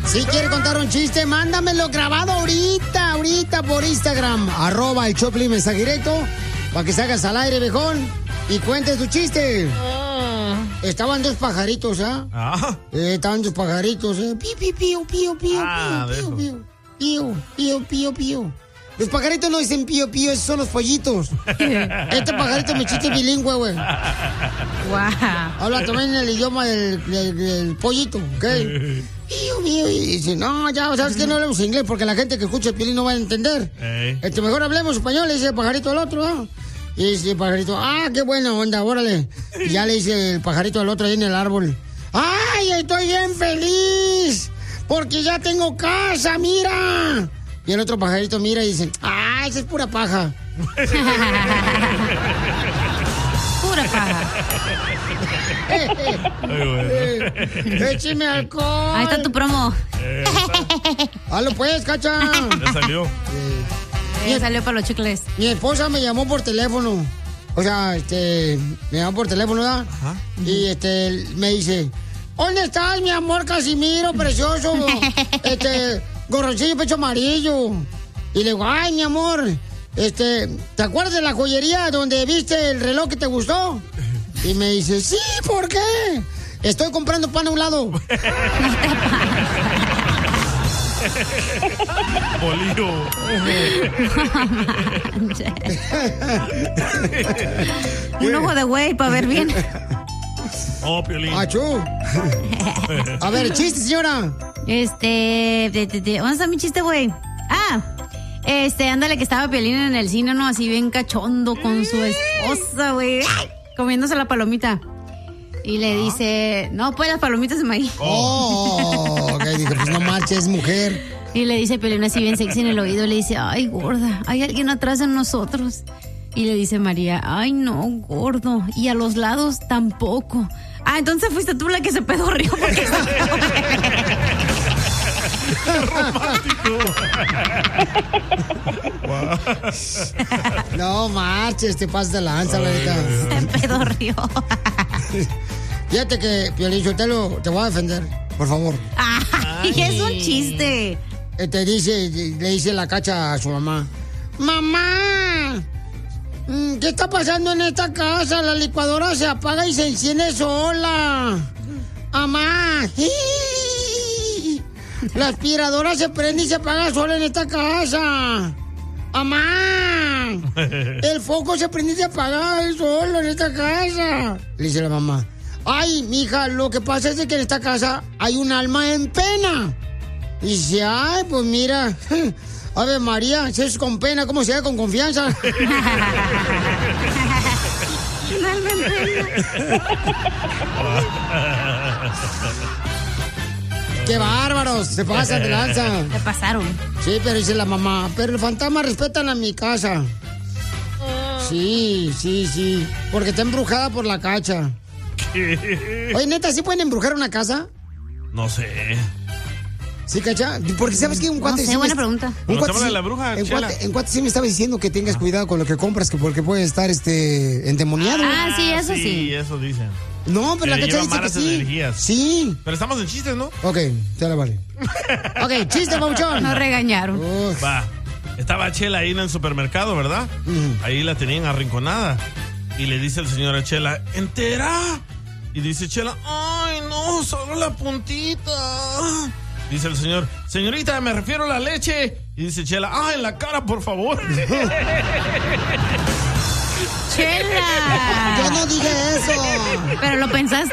Si quieres contar un chiste, mándamelo grabado ahorita por Instagram, @el Choplin, mensaje directo, para que salgas al aire, viejón, y cuentes tu chiste. Estaban dos pajaritos, ¿ah? Estaban dos pajaritos, Pío, pío, pío, pío, pío, pío, pío, pío, pío, pío, pío. Los pajaritos no dicen pío, pío, esos son los pollitos. Este pajarito me chiste bilingüe, güey. Wow. Habla también el idioma del pollito, ¿ok? Pío, pío. Y dice, no, ya, ¿sabes qué? No hablemos inglés porque la gente que escucha el Piolín no va a entender. Mejor hablemos español, le dice el pajarito al otro, ¿no? Y dice el pajarito, qué buena onda, órale. Y ya le dice el pajarito al otro ahí en el árbol, ¡ay, estoy bien feliz! Porque ya tengo casa, mira. Y el otro pajarito mira y dice, esa es pura paja. Pura paja. ¡Écheme alcohol! Ahí está tu promo. ¡Halo pues, cacha! Ya salió. Ya salió para los chicles. Mi esposa me llamó por teléfono. O sea, me llamó por teléfono, ¿verdad? Ajá. Y me dice, ¿dónde estás, mi amor Casimiro, precioso? Gorroncillo pecho amarillo. Y le digo, ay, mi amor, ¿te acuerdas de la joyería donde viste el reloj que te gustó? Y me dice, sí, ¿por qué? Estoy comprando pan a un lado. Bolillo. Un ojo de güey para ver bien. Piolín. ¡Achú! A ver, chiste, señora. ¿Dónde está mi chiste, güey? Ándale, que estaba Piolín en el cine, ¿no? Así bien cachondo con su esposa, güey. Comiéndose la palomita. Y le dice, no, pues las palomitas de maíz. Ok, dije, pues no marches, mujer. Y le dice Piolín así bien sexy en el oído, le dice, ay, gorda, hay alguien atrás de nosotros. Y le dice María, ay, no, gordo. Y a los lados tampoco. Entonces fuiste tú la que se pedorrió porque romántico. No marches, te pasas de lanza, la neta. Se pedorrió. Fíjate que, Piolín Sotelo, te voy a defender, por favor. Es un chiste. Le dice la Cacha a su mamá, mamá, ¿qué está pasando en esta casa? La licuadora se apaga y se enciende sola. Mamá, la aspiradora se prende y se apaga sola en esta casa. Mamá, el foco se prende y se apaga solo en esta casa. Le dice la mamá, ay, mija, lo que pasa es que en esta casa hay un alma en pena. Y dice, ay, pues mira, Ave María, si es con pena, ¿cómo se da con confianza? Un alma en pena. ¡Qué bárbaros! Se pasan de lanza. Se pasaron. Sí, pero dice la mamá, pero los fantasmas respetan a mi casa. Sí, porque está embrujada por la Cacha. ¿Qué? Oye, neta, ¿sí pueden embrujar una casa? No sé. ¿Sí, Cacha? Porque sabes que un cuate... No sé, buena pregunta. Un cuate, de la bruja, en cuate sí me estaba diciendo que tengas cuidado con lo que compras, porque puede estar endemoniado. Sí, eso sí. Sí, eso dicen. No, pero la Cacha dice que malas sí. energías. Sí. Pero estamos en chistes, ¿no? Ok, ya la vale. Ok, chiste, Pauchón. Nos regañaron. Va. Estaba Chela ahí en el supermercado, ¿verdad? Ahí la tenían arrinconada. Y le dice el señor a Chela, ¿entera? Y dice Chela, ay, no, solo la puntita. Dice el señor, señorita, me refiero a la leche. Y dice Chela, en la cara, por favor. Chela. Yo no dije eso. Pero lo pensaste.